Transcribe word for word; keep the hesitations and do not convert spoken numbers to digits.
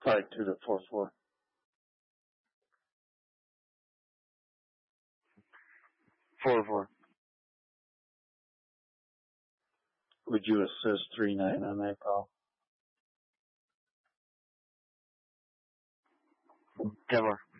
Five two to four four. Four four. Would you assist three nine on that call? Never.